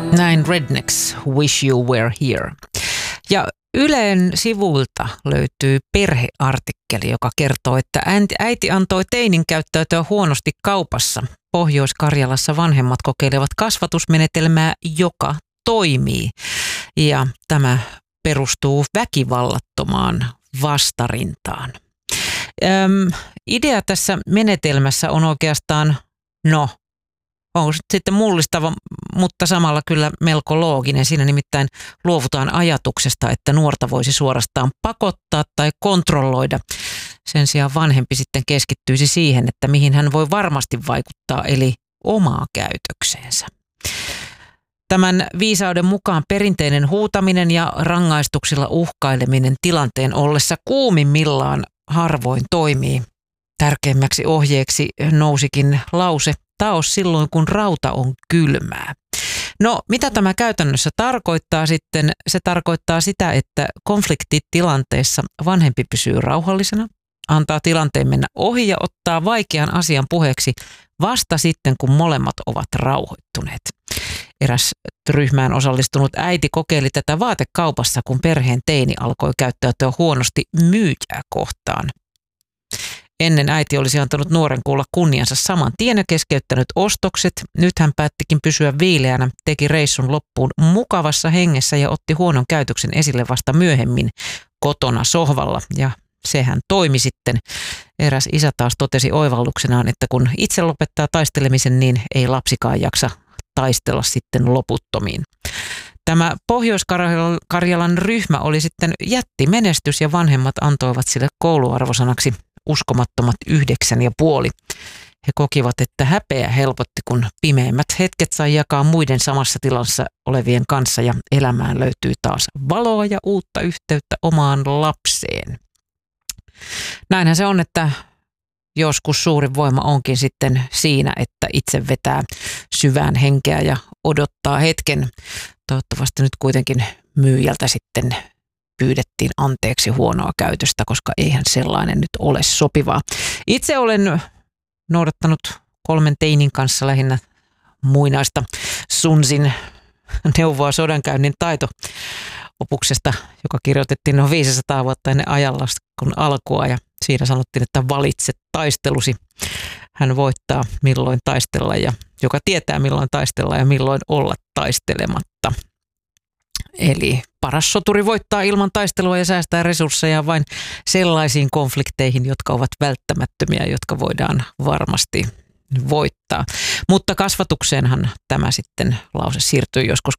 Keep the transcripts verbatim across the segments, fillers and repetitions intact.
Näin Rednecks, Wish You Were Here. Ja Ylen sivuilta löytyy perheartikkeli, joka kertoo, että äiti antoi teinin käyttäytyä huonosti kaupassa. Pohjois-Karjalassa vanhemmat kokeilevat kasvatusmenetelmää, joka toimii. Ja tämä perustuu väkivallattomaan vastarintaan. Öm, idea tässä menetelmässä on oikeastaan, no, onko sitten mullistava, mutta samalla kyllä melko looginen. Siinä nimittäin luovutaan ajatuksesta, että nuorta voisi suorastaan pakottaa tai kontrolloida. Sen sijaan vanhempi sitten keskittyisi siihen, että mihin hän voi varmasti vaikuttaa, eli omaa käytökseensä. Tämän viisauden mukaan perinteinen huutaminen ja rangaistuksilla uhkaileminen tilanteen ollessa kuumimmillaan harvoin toimii. Tärkeimmäksi ohjeeksi nousikin lause, taos silloin kun rauta on kylmää. No, mitä tämä käytännössä tarkoittaa sitten? Se tarkoittaa sitä, että konfliktitilanteessa vanhempi pysyy rauhallisena, antaa tilanteen mennä ohi ja ottaa vaikean asian puheeksi vasta sitten, kun molemmat ovat rauhoittuneet. Eräs ryhmään osallistunut äiti kokeili tätä vaatekaupassa, kun perheen teini alkoi käyttäytyä huonosti myyjää kohtaan. Ennen äiti olisi antanut nuoren kuulla kunniansa saman tien ja keskeyttänyt ostokset. Nyt hän päättikin pysyä viileänä, teki reissun loppuun mukavassa hengessä ja otti huonon käytöksen esille vasta myöhemmin kotona sohvalla. Ja sehän toimi sitten. Eräs isä taas totesi oivalluksenaan, että kun itse lopettaa taistelemisen, niin ei lapsikaan jaksa taistella sitten loputtomiin. Tämä Pohjois-Karjalan ryhmä oli sitten jättimenestys ja vanhemmat antoivat sille kouluarvosanaksi uskomattomat yhdeksän ja puoli. He kokivat, että häpeä helpotti, kun pimeimmät hetket sai jakaa muiden samassa tilassa olevien kanssa ja elämään löytyy taas valoa ja uutta yhteyttä omaan lapseen. Näinhän se on, että joskus suurin voima onkin sitten siinä, että itse vetää syvään henkeä ja odottaa hetken. Toivottavasti nyt kuitenkin myyjältä sitten pyydettiin anteeksi huonoa käytöstä, koska eihän sellainen nyt ole sopivaa. Itse olen noudattanut kolmen teinin kanssa lähinnä muinaista Sun Tzin neuvoa sodankäynnin taito-opuksesta, joka kirjoitettiin noin viisisataa vuotta ennen ajanlaskun alkua ja siinä sanottiin, että valitse taistelusi. Hän voittaa milloin taistella ja joka tietää milloin taistella ja milloin olla taistelematta. Eli paras soturi voittaa ilman taistelua ja säästää resursseja vain sellaisiin konflikteihin, jotka ovat välttämättömiä, jotka voidaan varmasti voittaa. Mutta kasvatukseenhan tämä sitten lause siirtyi joskus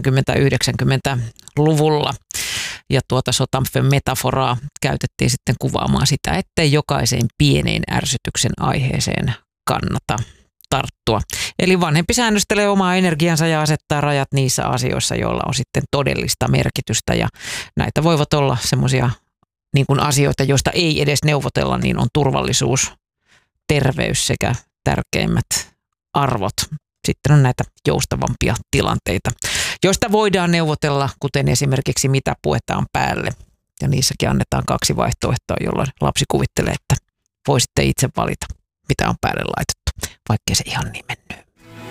kahdeksankymmentä-yhdeksänkymmentäluvulla. Ja tuota sotamfen metaforaa käytettiin sitten kuvaamaan sitä, ettei jokaiseen pieneen ärsytyksen aiheeseen kannata tarttua. Eli vanhempi säännöstelee omaa energiansa ja asettaa rajat niissä asioissa, joilla on sitten todellista merkitystä. Ja näitä voivat olla semmoisia niin kuin asioita, joista ei edes neuvotella, niin on turvallisuus, terveys sekä tärkeimmät arvot. Sitten on näitä joustavampia tilanteita, joista voidaan neuvotella, kuten esimerkiksi mitä puetaan päälle. Ja niissäkin annetaan kaksi vaihtoehtoa, jolloin lapsi kuvittelee, että voisitte itse valita, mitä on päälle laitettu, vaikkei se ihan niin mennyt.